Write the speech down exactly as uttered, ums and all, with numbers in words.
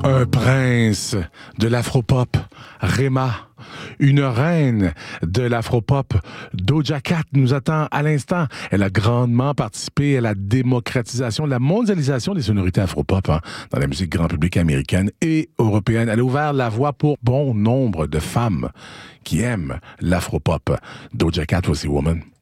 Un prince de l'afropop, Rema. Une reine de l'afropop, Doja Cat, nous attend à l'instant. Elle a grandement participé à la démocratisation, la mondialisation des sonorités afropop hein, dans la musique grand public américaine et européenne. Elle a ouvert la voie pour bon nombre de femmes qui aiment l'afropop. Doja Cat, voici Woman.